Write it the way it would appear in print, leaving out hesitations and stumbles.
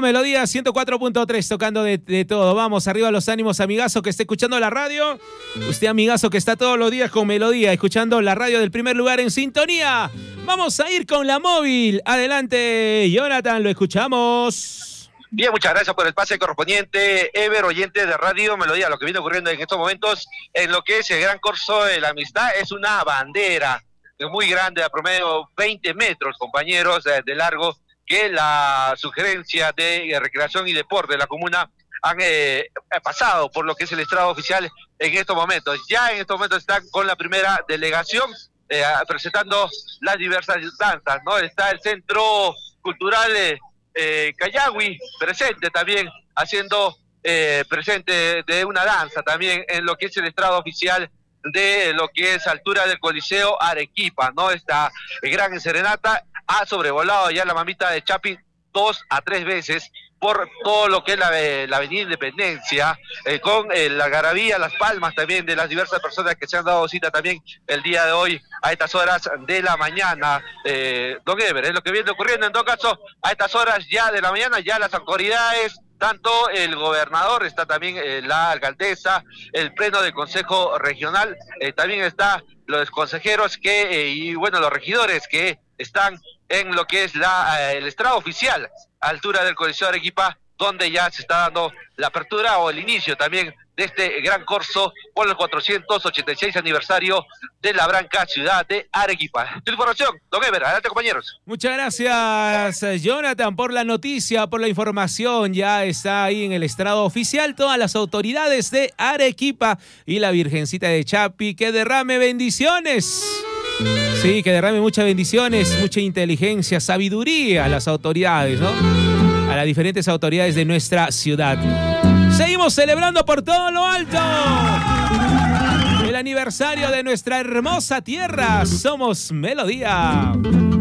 Melodía 104.3, tocando de todo. Vamos, arriba los ánimos, amigazo que está escuchando la radio. Usted, amigazo, que está todos los días con Melodía, escuchando la radio del primer lugar en sintonía. Vamos a ir con la móvil. Adelante, Jonathan, lo escuchamos. Bien, muchas gracias por el pase correspondiente, Ever, oyente de Radio Melodía. Lo que viene ocurriendo en estos momentos en lo que es el Gran Corso de la Amistad es una bandera muy grande, a promedio 20 metros, compañeros, de largo, que la sugerencia de recreación y deporte de la comuna han pasado por lo que es el estrado oficial en estos momentos. Ya en estos momentos están con la primera delegación presentando las diversas danzas, ¿no? Está el Centro Cultural Cayagüi presente también, haciendo presente de una danza también en lo que es el estrado oficial de lo que es altura del Coliseo Arequipa, ¿no? Esta gran serenata ha sobrevolado ya la mamita de Chapi 2 a 3 veces por todo lo que es la avenida Independencia, con la algarabía, las palmas también de las diversas personas que se han dado cita también el día de hoy a estas horas de la mañana. Don Ever, es lo que viene ocurriendo en todo caso a estas horas ya de la mañana, ya las autoridades, tanto el gobernador, está también la alcaldesa, el pleno del Consejo Regional, también está los consejeros y bueno, los regidores que están en lo que es el estrado oficial, a altura del Coliseo Arequipa, donde ya se está dando la apertura o el inicio también de este gran corso por el 486 aniversario de la branca ciudad de Arequipa. Tu información, don Ever, adelante, compañeros. Muchas gracias, Jonathan, por la noticia, por la información. Ya está ahí en el estrado oficial todas las autoridades de Arequipa y la Virgencita de Chapi, que derrame bendiciones. Sí, que derrame muchas bendiciones, mucha inteligencia, sabiduría a las autoridades, ¿no? A las diferentes autoridades de nuestra ciudad. Seguimos celebrando por todo lo alto el aniversario de nuestra hermosa tierra. Somos Melodía.